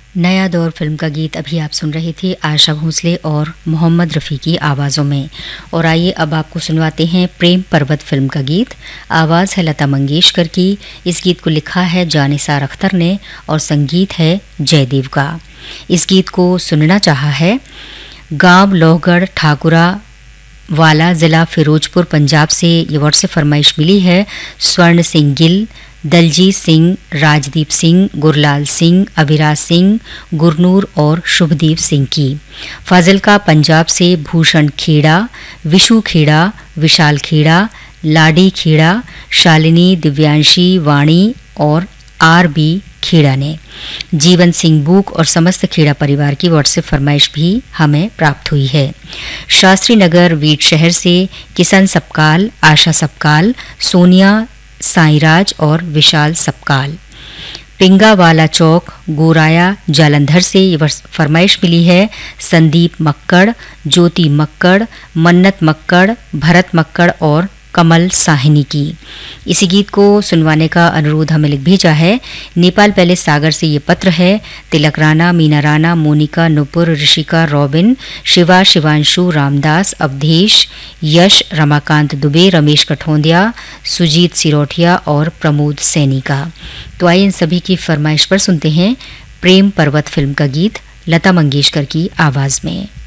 नया दौर फिल्म का गीत अभी आप सुन रहे थे आशा भोसले और मोहम्मद रफ़ी की आवाज़ों में। और आइए अब आपको सुनवाते हैं प्रेम पर्वत फिल्म का गीत। आवाज़ है लता मंगेशकर की। इस गीत को लिखा है जानिसार अख्तर ने और संगीत है जयदेव का। इस गीत को सुनना चाहा है गांव लोहगढ़ ठाकुरा वाला ज़िला फिरोजपुर पंजाब से ये व्हाट्सएप फरमाइश मिली है। स्वर्ण सिंह गिल, दलजीत सिंह, राजदीप सिंह, गुरलाल सिंह, अभिराज सिंह, गुरनूर और शुभदीप सिंह की। फाजिलका पंजाब से भूषण खेड़ा, विशु खेड़ा, विशाल खेड़ा, लाडी खेड़ा, शालिनी, दिव्यांशी, वाणी और आर.बी. खेड़ा ने। जीवन सिंह बूक और समस्त खेड़ा परिवार की व्हाट्सएप फरमाइश भी हमें प्राप्त हुई है। शास्त्री नगर वीट शहर से किशन सपकाल, आशा सपकाल, सोनिया साईराज और विशाल सपकाल। पिंगावाला चौक गोराया जालंधर से ये फरमाइश मिली है संदीप मक्कड़, ज्योति मक्कड़, मन्नत मक्कड़, भरत मक्कड़ और कमल साहिनी की। इसी गीत को सुनवाने का अनुरोध हमें लिख भेजा है नेपाल पैलेस सागर से ये पत्र है। तिलक राणा, मीना राणा, मोनिका, नुपुर, ऋषिका, रॉबिन, शिवा, शिवांशु, रामदास, अवधेश, यश, रमाकांत दुबे, रमेश कठोंदिया, सुजीत सिरोठिया और प्रमोद सैनी का। तो आइए इन सभी की फरमाइश पर सुनते हैं प्रेम पर्वत फिल्म का गीत लता मंगेशकर की आवाज़ में।